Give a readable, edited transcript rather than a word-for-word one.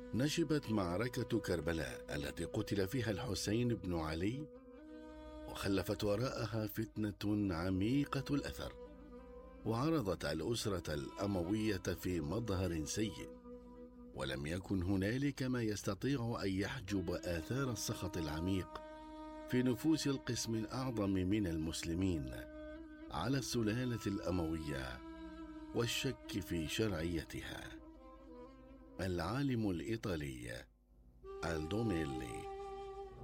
نشبت معركة كربلاء التي قتل فيها الحسين بن علي، وخلفت وراءها فتنة عميقة الأثر، وعرضت الأسرة الأموية في مظهر سيء، ولم يكن هنالك ما يستطيع أن يحجب آثار السخط العميق في نفوس القسم الأعظم من المسلمين على السلالة الأموية والشك في شرعيتها. العالم الإيطالي ألدو ميلي.